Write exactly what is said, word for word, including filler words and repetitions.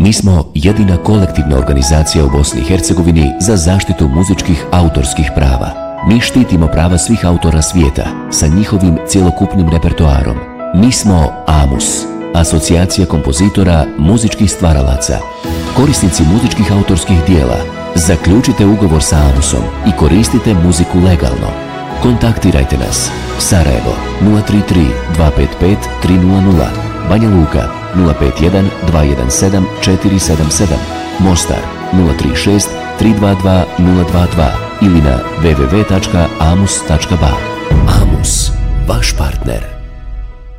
Mi smo jedina kolektivna organizacija u Bosni i Hercegovini za zaštitu muzičkih autorskih prava. Mi štitimo prava svih autora svijeta sa njihovim cjelokupnim repertoarom. Mi smo AMUS, Asocijacija kompozitora muzičkih stvaralaca. Korisnici muzičkih autorskih dijela, zaključite ugovor sa AMUSom i koristite muziku legalno. Kontaktirajte nas. Sarajevo nula tri tri dva pet pet tri nula nula, Banja Luka nula pet jedan dva jedan sedam četiri sedam sedam, Mostar nula tri šest tri dva dva nula dva dva ili na w w w tačka amus tačka ba. AMUS, vaš partner.